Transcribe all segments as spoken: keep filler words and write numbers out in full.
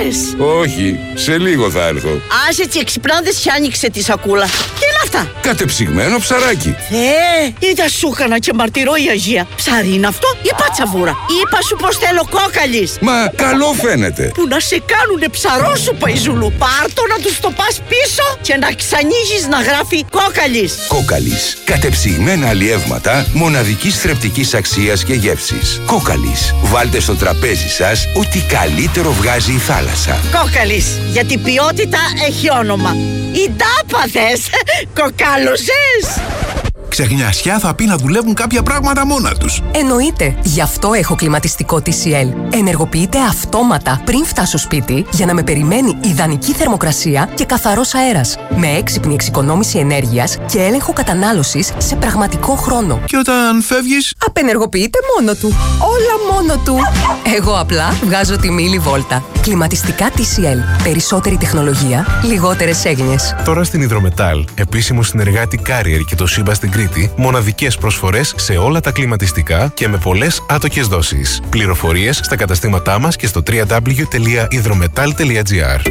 ήρθες? Όχι, σε λίγο θα έρθω. Ας έτσι εξυπνάδες και άνοιξε τη σακούλα. Τι είναι αυτά? Κατεψυγμένο ψαράκι. Θεέ, είδα σούχανα και μαρτυρώ η Αγία. Ψάρι είναι αυτό ή πατσαβούρα? Είπα σου πως θέλω κόκαλης. Μα καλό φαίνεται. Που να σε κάνουνε ψαρό σου, Παϊζούλου. Πάρτο να τους το πας πίσω και να ξανοίγεις να γράφει κόκαλης. Κόκαλης. Κατεψυγμένα αλλιεύματα μοναδικής θρεπτικής αξίας και γεύσης. Κόκαλης. Βάλτε στο τραπέζι σας ό,τι καλύτερο βγάζει η θάλασσα. Κόκαλης. Γιατί ποιότητα έχει όνομα. Οι τάπαθες. Κοκάλωσες. Ξεχνιασιά θα πει να δουλεύουν κάποια πράγματα μόνα τους. Εννοείται. Γι' αυτό έχω κλιματιστικό τι σι ελ. Ενεργοποιείται αυτόματα πριν φτάσω σπίτι για να με περιμένει ιδανική θερμοκρασία και καθαρός αέρας. Με έξυπνη εξοικονόμηση ενέργειας και έλεγχο κατανάλωσης σε πραγματικό χρόνο. Και όταν φεύγεις, απενεργοποιείται μόνο του. Όλα μόνο του. Εγώ απλά βγάζω τη μίλη βόλτα. Κλιματιστικά τι σι ελ. Περισσότερη τεχνολογία, λιγότερες έγνοιες. Τώρα στην Υδρομετάλ, επίσημο συνεργάτη Carrier και το Σύμπα στην Κρήτη, μοναδικές προσφορές σε όλα τα κλιματιστικά και με πολλές άτοκες δόσεις. Πληροφορίες στα καταστήματά μας και στο double-u double-u double-u τελεία υδρομετάλ τελεία τζι άρ.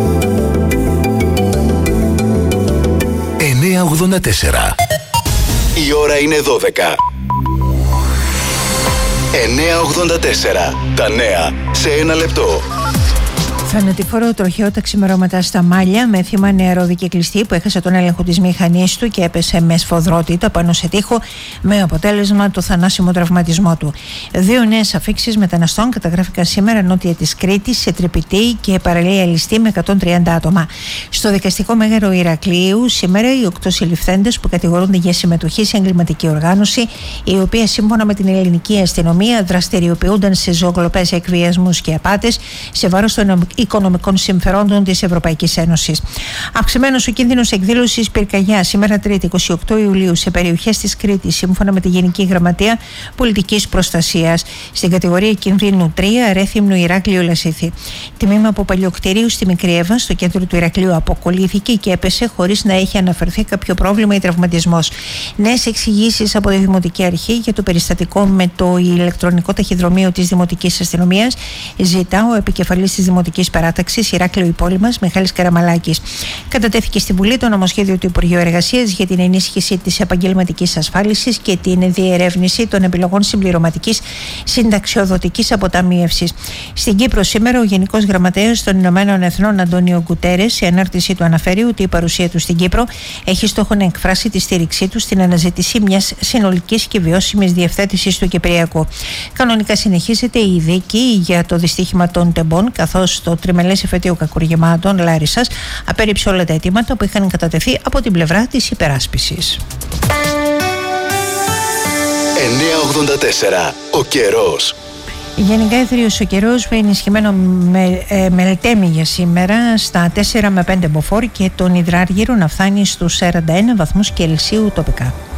εννιακόσια ογδόντα τέσσερα. Η ώρα είναι δώδεκα. εννιακόσια ογδόντα τέσσερα. Τα νέα σε ένα λεπτό. Θανατηφόρο τροχαίο τα ξημερώματα στα Μάλια με θύμα νεαροδικυκλιστή που έχασε τον έλεγχο της μηχανής του και έπεσε με σφοδρότητα πάνω σε τοίχο με αποτέλεσμα το θανάσιμο τραυματισμό του. Δύο νέες αφίξεις μεταναστών καταγράφηκαν σήμερα νότια της Κρήτης σε Τρυπητή και παραλία Ληστή με εκατόν τριάντα άτομα. Στο δικαστικό μέγαρο Ηρακλείου σήμερα οι οκτώ συλληφθέντες που κατηγορούνται για συμμετοχή σε εγκληματική οργάνωση, η οποία σύμφωνα με την ελληνική αστυνομία δραστηριοποιούνταν σε ζωοκλοπές, εκβιασμούς και απάτες σε βάρος των οικονομικών συμφερόντων της Ευρωπαϊκής Ένωσης. Αυξημένος ο κίνδυνος εκδήλωσης πυρκαγιάς σήμερα Τρίτη είκοσι οκτώ Ιουλίου σε περιοχές της Κρήτης σύμφωνα με τη Γενική Γραμματεία Πολιτικής Προστασίας. Στην κατηγορία κινδύνου τρία, Ρέθυμνο, Ηράκλειο, Λασίθι. Τμήμα από παλιοκτηρίου στη Μικρή Εύα στο κέντρο του Ηρακλείου αποκολλήθηκε και έπεσε χωρίς να έχει αναφερθεί κάποιο πρόβλημα ή τραυματισμός. Νέες εξηγήσεις από τη Δημοτική Αρχή για το περιστατικό με το ηλεκτρονικό ταχυδρομείο της Δημοτικής Αστυνομίας ζητά ο επικεφαλής της Δημοτικής Παράταξης Ηράκλειο Υπόλοιμας Μιχάλης Καραμαλάκης. Κατατέθηκε στη Βουλή το νομοσχέδιο του Υπουργείου Εργασίας για την ενίσχυση της επαγγελματικής ασφάλισης και την διερεύνηση των επιλογών συμπληρωματικής συνταξιοδοτικής αποταμίευσης. Στην Κύπρο σήμερα ο Γενικός Γραμματέας των Ηνωμένων Εθνών Αντώνιο Γκουτέρες σε ανάρτησή του αναφέρει ότι η παρουσία του στην Κύπρο έχει στόχο να εκφράσει τη στήριξή του στην αναζήτηση μιας συνολικής και βιώσιμης διευθέτησης του Κυπριακού. Κανονικά συνεχίζεται η δίκη για το δυστύχημα των τεμπών, καθώς το τριμελές εφετείο κακουργημάτων Λάρισσας απέρριψε όλα τα αιτήματα που είχαν κατατεθεί από την πλευρά της υπεράσπισης. εννιακόσια ογδόντα τέσσερα. Ο καιρός. Γενικά έθριος ο καιρός με ενισχυμένο με, ε, μελτέμι για σήμερα στα τέσσερα με πέντε μποφόρ και τον υδράργυρο να φτάνει στους σαράντα ένα βαθμούς Κελσίου τοπικά.